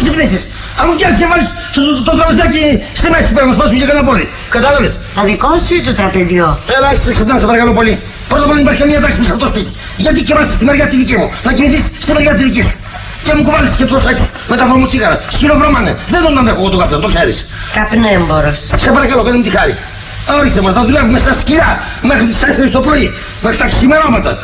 ξυπνήσεις. Αν μου πιάσεις και βάλεις το τραπεζάκι στη μέση που να σπάσουμε και κανένα πόδι. Κατάλαβες. Το δικό σου ή το τραπεζιό? Έλα, ξυπνάς, σε παρακαλώ πολύ. Πρώτα απ' όλα υπάρχει καμία τάξη μέσα από το σπίτι. Γιατί κοιμάσαι στη μεριά τη δική μου, να κοιμηθείς στη μεριά τη δική σου. Και μου κουβάλεις και το σάκι με τα βρωμοτσίγαρα. Σκυλοβρώμανε. Δεν τον αντέχω εγώ τον καπνό, το ξέρεις. Καπνέμπορος. Σε παρακαλώ, κάνε μου τη χάρη. Ορίστε μας, να δουλεύουμε στα σκυλιά μέχρι τις 4 το πρωί, μέχρι τα ξημερώματα.